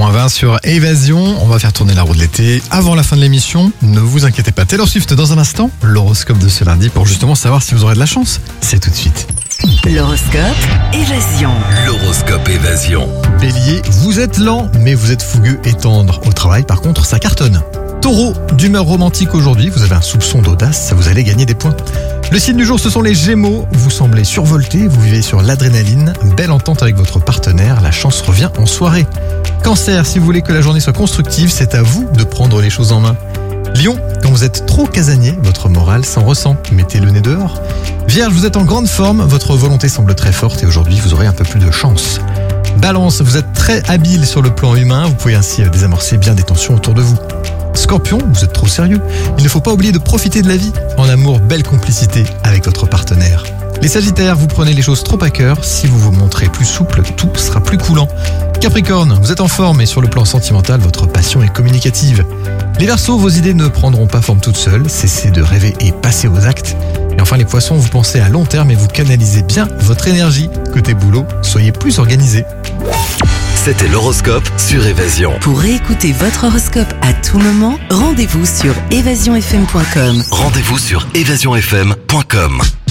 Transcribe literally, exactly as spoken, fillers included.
moins vingt sur Évasion. On va faire tourner la roue de l'été avant la fin de l'émission. Ne vous inquiétez pas. Taylor Swift dans un instant. L'horoscope de ce lundi pour justement savoir si vous aurez de la chance. C'est tout de suite. L'horoscope Évasion. L'horoscope Évasion. Bélier, vous êtes lent, mais vous êtes fougueux et tendre. Au travail, par contre, ça cartonne. Taureau, d'humeur romantique aujourd'hui, vous avez un soupçon d'audace, ça vous allez gagner des points. Le signe du jour, ce sont les Gémeaux. Vous semblez survolté, vous vivez sur l'adrénaline. Belle entente avec votre partenaire, la chance revient en soirée. Cancer, si vous voulez que la journée soit constructive, c'est à vous de prendre les choses en main. Lion, quand vous êtes trop casanier, votre morale s'en ressent. Mettez le nez dehors. Vierge, vous êtes en grande forme, votre volonté semble très forte et aujourd'hui vous aurez un peu plus de chance. Balance, vous êtes très habile sur le plan humain, vous pouvez ainsi désamorcer bien des tensions autour de vous. Scorpion, vous êtes trop sérieux. Il ne faut pas oublier de profiter de la vie. En amour, belle complicité avec votre partenaire. Les Sagittaires, vous prenez les choses trop à cœur. Si vous vous montrez plus souple, tout sera plus coulant. Capricorne, vous êtes en forme et sur le plan sentimental, votre passion est communicative. Les Verseaux, vos idées ne prendront pas forme toutes seules. Cessez de rêver et passez aux actes. Et enfin les Poissons, vous pensez à long terme et vous canalisez bien votre énergie. Côté boulot, soyez plus organisés. C'était l'horoscope sur Évasion. Pour réécouter votre horoscope à tout moment, rendez-vous sur évasion f m point com. Rendez-vous sur évasion f m point com.